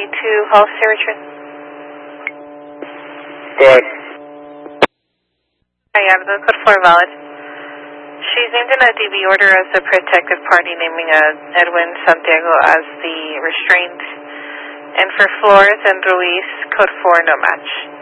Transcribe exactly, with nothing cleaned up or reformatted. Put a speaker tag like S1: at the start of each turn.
S1: to Hollister Richard.
S2: Go ahead.
S1: I have the code four valid. She's named in a D B order as a protective party, naming uh, Edwin Santiago as the restraint. And for Flores and Ruiz, code four, no match.